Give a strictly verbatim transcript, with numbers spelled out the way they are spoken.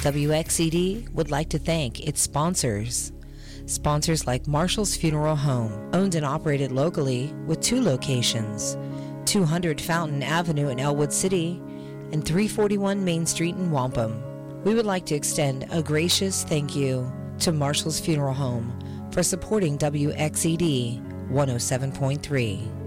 W X E D would like to thank its sponsors. Sponsors like Marshall's Funeral Home, owned and operated locally with two locations, two hundred Fountain Avenue in Elwood City and three forty-one Main Street in Wampum. We would like to extend a gracious thank you to Marshall's Funeral Home for supporting W X E D one oh seven point three.